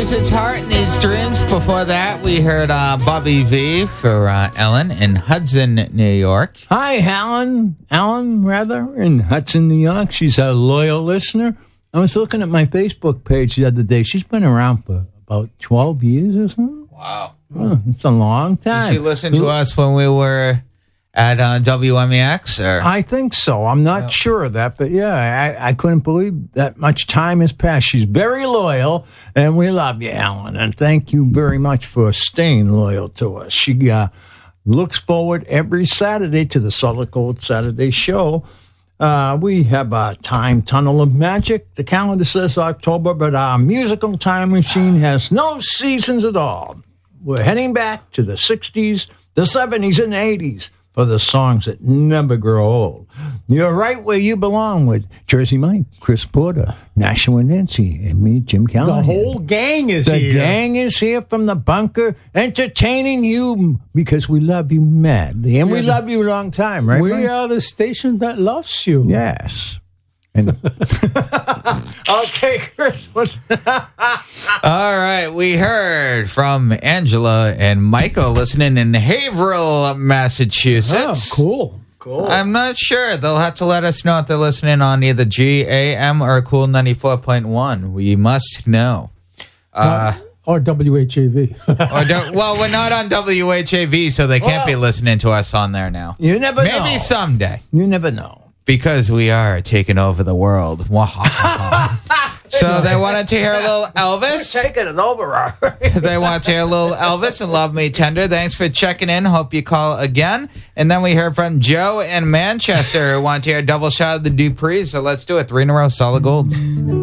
Massachusetts, Heart Needs Dreams. Before that, we heard Bobby V for Ellen in Hudson, New York. Hi, Ellen, in Hudson, New York. She's a loyal listener. I was looking at my Facebook page the other day. She's been around for about 12 years or something. Wow. Oh, it's a long time. Did she listen to us when we were at WMEX? Or? I think so. I'm not sure of that, but yeah, I couldn't believe that much time has passed. She's very loyal, and we love you, Alan, and thank you very much for staying loyal to us. She looks forward every Saturday to the Solid Gold Saturday show. We have a time tunnel of magic. The calendar says October, but our musical time machine has no seasons at all. We're heading back to the 60s, the 70s, and 80s. For the songs that never grow old. You're right where you belong with Jersey Mike, Chris Porter, Nashua Nancy, and me, Jim Callahan. The whole gang is here. The gang is here from the bunker, entertaining you because we love you madly. And we love you a long time, right, We Mike? are the station that loves you. Yes. And okay, Chris. All right, we heard from Angela and Michael listening in Haverhill, Massachusetts. Oh, cool. I'm not sure. They'll have to let us know if they're listening on either GAM or Cool 94.1. We must know. Or WHAV. Well, we're not on WHAV, so they can't be listening to us on there now. You never know. Maybe someday. You never know. Because we are taking over the world. So they wanted to hear a little Elvis. You're taking it over. They want to hear a little Elvis and Love Me Tender. Thanks for checking in. Hope you call again. And then we heard from Joe in Manchester who want to hear a double shot of the Duprees. So let's do it. 3 in a row, solid gold.